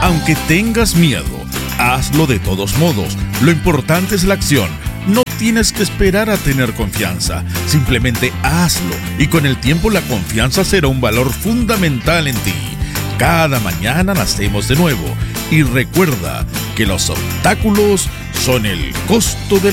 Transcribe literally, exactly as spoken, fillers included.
Aunque tengas miedo, hazlo de todos modos. Lo importante es la acción. No tienes que esperar a tener confianza. Simplemente hazlo y con el tiempo la confianza será un valor fundamental en ti. Cada mañana nacemos de nuevo y recuerda que los obstáculos son el costo de